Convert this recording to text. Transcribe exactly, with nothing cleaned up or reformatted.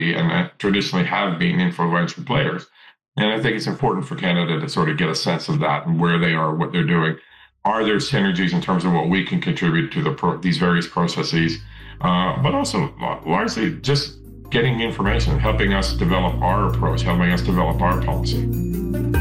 and uh, traditionally have been influential players. And I think it's important for Canada to sort of get a sense of that and where they are, what they're doing. Are there synergies in terms of what we can contribute to the pro- these various processes, uh, but also largely just getting information, helping us develop our approach, helping us develop our policy.